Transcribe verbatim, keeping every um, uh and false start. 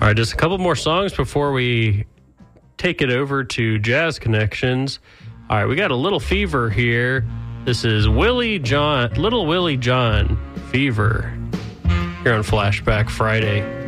right, just a couple more songs before we take it over to Jazz Connections. All right, we got a Little Fever here. This is Willie John, Little Willie John, Fever, here on Flashback Friday.